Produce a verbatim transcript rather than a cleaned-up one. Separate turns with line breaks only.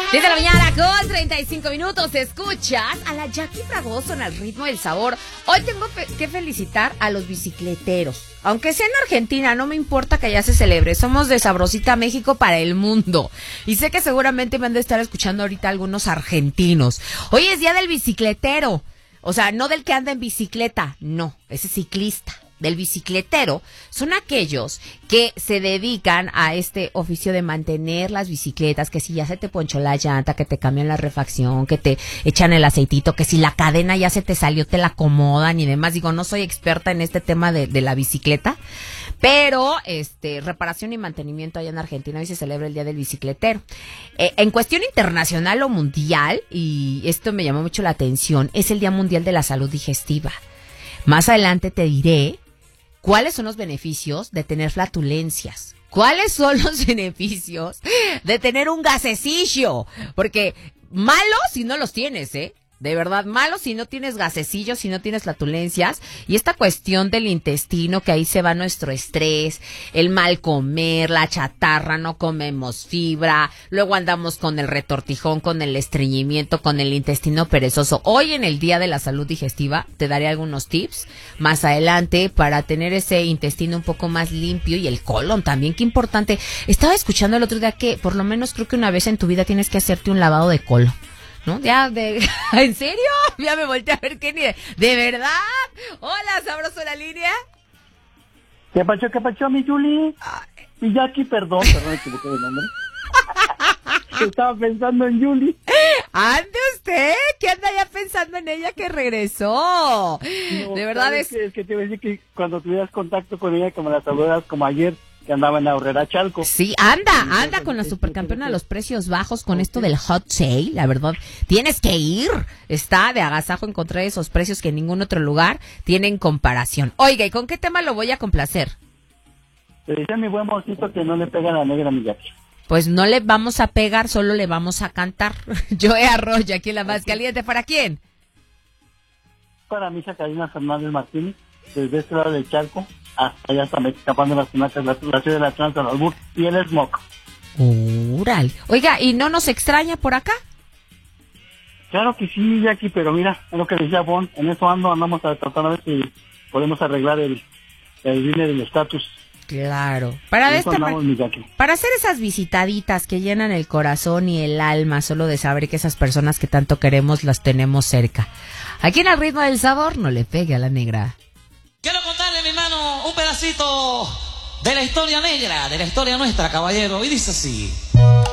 Desde la mañana con treinta y cinco minutos escuchas a la Jackie Fragoso en el ritmo del sabor. Hoy tengo fe- que felicitar a los bicicleteros. Aunque sea en Argentina, no me importa que allá se celebre. Somos de Sabrosita México para el mundo. Y sé que seguramente me han de estar escuchando ahorita algunos argentinos. Hoy es día del bicicletero. O sea, no del que anda en bicicleta. No, ese ciclista. Del bicicletero son aquellos que se dedican a este oficio de mantener las bicicletas, que si ya se te ponchó la llanta, que te cambian la refacción, que te echan el aceitito, que si la cadena ya se te salió, te la acomodan y demás. Digo, no soy experta en este tema de, de la bicicleta, pero este reparación y mantenimiento allá en Argentina. Hoy se celebra el Día del Bicicletero. Eh, en cuestión internacional o mundial, y esto me llamó mucho la atención, es el Día Mundial de la Salud Digestiva. Más adelante te diré ¿cuáles son los beneficios de tener flatulencias? ¿Cuáles son los beneficios de tener un gasecillo? Porque malo si no los tienes, ¿eh? De verdad, malo si no tienes gasecillos, si no tienes flatulencias. Y esta cuestión del intestino, que ahí se va nuestro estrés, el mal comer, la chatarra, no comemos fibra, luego andamos con el retortijón, con el estreñimiento, con el intestino perezoso. Hoy en el Día de la Salud Digestiva te daré algunos tips más adelante para tener ese intestino un poco más limpio y el colon también, qué importante. Estaba escuchando el otro día que por lo menos creo que una vez en tu vida tienes que hacerte un lavado de colon. ¿No? Ya, de, ¿en serio? Ya me volteé a ver qué ni de, ¿de verdad? Hola, sabroso la línea.
¿Qué pacho, qué pacho, mi Julie? Mi Jackie, perdón, perdón, me equivoqué de nombre. Estaba pensando en Julie.
¿Ande usted? ¿Qué anda ya pensando en ella que regresó?
No,
de verdad es...
Que, es que te iba a decir que cuando tuvieras contacto con ella, como la saludas como ayer, que andaba en Aurrera Chalco.
Sí, anda, anda con la supercampeona de los precios bajos con esto del hot sale, la verdad. Tienes que ir. Está de agasajo encontrar esos precios que en ningún otro lugar tienen comparación. Oiga, ¿y con qué tema lo voy a complacer?
Te decía mi buen mocito que no le pega a la negra, mi Jackie.
Pues no le vamos a pegar, solo le vamos a cantar. Joe Arroyo, aquí la más caliente. ¿Para quién?
Para mí, Karina Fernández Martínez, desde este lado del Chalco, hasta allá está escapando las plantas, la, la ciudad de la Atlanta, el albur y el smog.
Ural. Oiga, ¿y no nos extraña por acá?
Claro que sí, Jackie, pero mira, es lo que decía Bon, en eso ando, andamos a tratar a ver si podemos arreglar el, el dinero del estatus.
Claro. Para,
de
esta,
andamos,
para hacer esas visitaditas que llenan el corazón y el alma, solo de saber que esas personas que tanto queremos las tenemos cerca. Aquí en El Ritmo del Sabor, no le pegue a la negra.
Quiero contarle, mi hermano, un pedacito de la historia negra, de la historia nuestra, caballero. Y dice así.